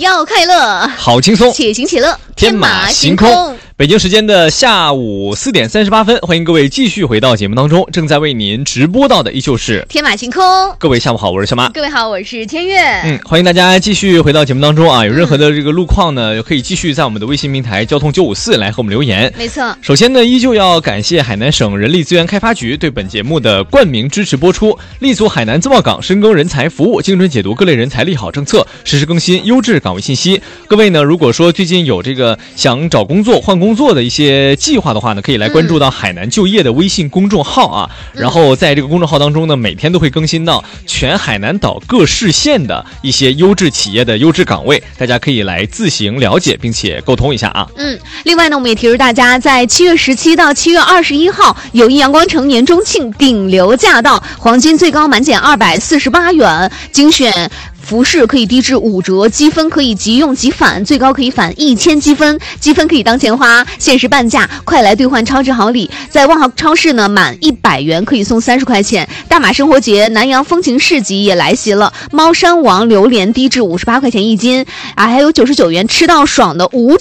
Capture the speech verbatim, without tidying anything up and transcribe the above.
要快乐， 好轻松， 且行且乐， 天马行空。北京时间的下午四点三十八分，欢迎各位继续回到节目当中。正在为您直播到的依旧是天马行空。 各位下午好，我是小马。 各位好，我是天月。 嗯，欢迎大家继续回到节目当中啊！有任何的这个路况呢，嗯、可以继续在我们的微信平台交通九五四来和我们留言。 没错。首先呢，依旧要感谢海南省人力资源开发局对本节目的冠名支持播出，立足海南自贸港，深耕人才服务，精准解读各类人才利好政策，实时更新优质岗位信息。各位呢，如果说最近有这个想找工作、换工作的一些计划的话呢，可以来关注到海南就业的微信公众号啊，嗯、然后在这个公众号当中呢，每天都会更新到全海南岛各市县的一些优质企业的优质岗位，大家可以来自行了解并且沟通一下啊。 嗯，另外呢，我们也提示大家，在七月十七到七月二十一号，友谊阳光城年中庆顶流驾到，黄金最高满减二百四十八元，精选服饰可以低至五折，积分可以即用即返，最高可以返一千积分，积分可以当钱花，限时半价，快来兑换超值好礼！在万豪超市呢，满一百元可以送三十块钱。大马生活节、南洋风情市集也来袭了，猫山王榴莲低至五十八块钱一斤啊，还有九十九元吃到爽的五